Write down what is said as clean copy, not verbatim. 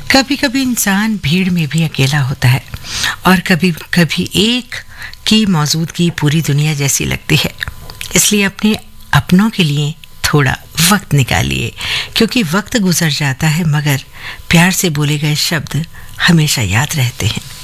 कभी कभी इंसान भीड़ में भी अकेला होता है और कभी कभी एक की मौजूदगी पूरी दुनिया जैसी लगती है। इसलिए अपने अपनों के लिए थोड़ा वक्त निकालिए, क्योंकि वक्त गुजर जाता है मगर प्यार से बोले गए शब्द हमेशा याद रहते हैं।